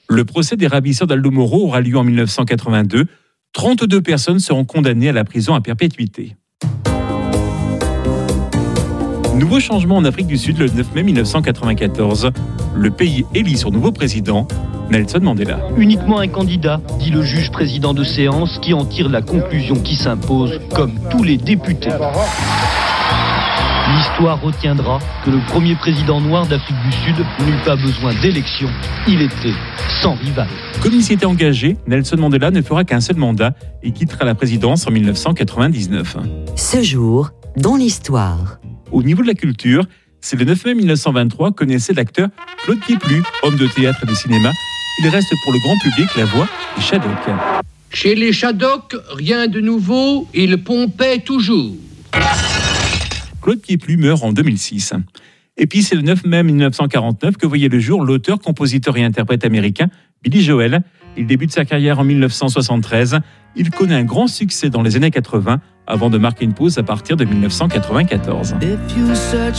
Le procès des ravisseurs d'Aldo Moro aura lieu en 1982. 32 personnes seront condamnées à la prison à perpétuité. Nouveau changement en Afrique du Sud le 9 mai 1994. Le pays élit son nouveau président, Nelson Mandela. Uniquement un candidat, dit le juge président de séance, qui en tire la conclusion qui s'impose, comme tous les députés. L'histoire retiendra que le premier président noir d'Afrique du Sud n'eut pas besoin d'élection. Il était sans rival. Comme il s'y était engagé, Nelson Mandela ne fera qu'un seul mandat et quittera la présidence en 1999. Ce jour, dans l'histoire. Au niveau de la culture, c'est le 9 mai 1923 que naissait l'acteur Claude Pieplu, homme de théâtre et de cinéma. Il reste pour le grand public la voix des Shadocks. Chez les Shadocks, rien de nouveau, ils pompaient toujours. Claude Pieplu meurt en 2006. Et puis c'est le 9 mai 1949 que voyait le jour l'auteur, compositeur et interprète américain Billy Joel. Il débute sa carrière en 1973. Il connaît un grand succès dans les années 80 avant de marquer une pause à partir de 1994.